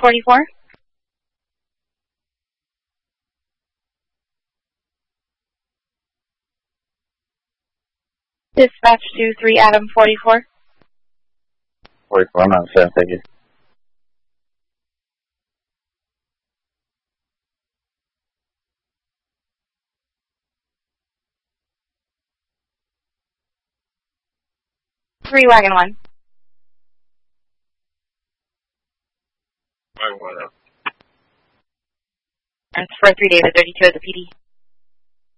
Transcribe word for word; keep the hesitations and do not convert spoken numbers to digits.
forty-four. Dispatch to three Adam forty-four. forty-four, I'm not seven, thank you. three Wagon one. Wagon one up. That's for three David thirty-two at the P D.